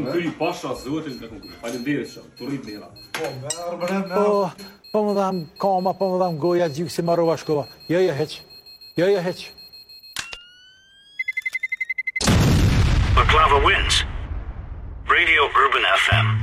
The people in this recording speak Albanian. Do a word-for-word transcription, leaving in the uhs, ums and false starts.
Jullie pasja zo is dat ook. Bij de beerschap, torridera. O, pomodam koma, pomodam goja, dzik marovaškova. Ja, ja, heć. Ja, ja, heć. Baklava wins. Radio Urban F M.